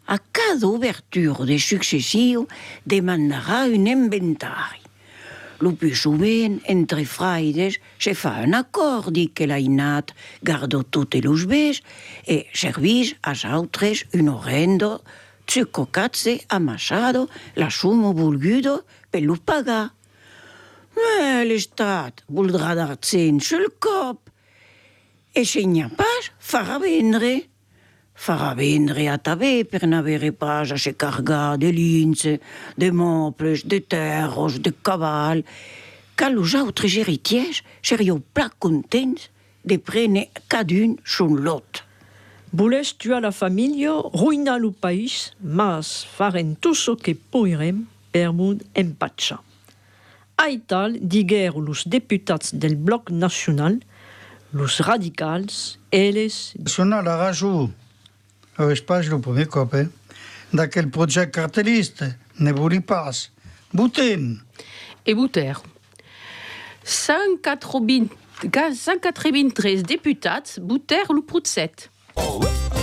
a cada obertura de successiu demandarà un inventari. Lo più sovint, entre fraides, se fa un accordi que l'ainat garda tutti los bes e servis als autres un orrendo zuccocazze ammassado la summa volguda per lo pagar. L'Estat voldrà dar-se'n sul cop e se n'hi ha pas, farà vendre. Farà vendre a també per n'avere pas a se cargar de lince, de mobles, de terros, de caval, car los autres héritiers serions plat contents de prendre cadun son lot. Voles tuar la família, ruïnar lo país, mas farem tot so que poirem per mund empatxar. Aital diguèrent los deputats del Bloc Nacional, los radicals, eles... Nacional a rajout, aveix pas lo primer cop, d'aquel projet cartelista, ne voli pas. Votem. E voter. 193 deputats voter lo procet.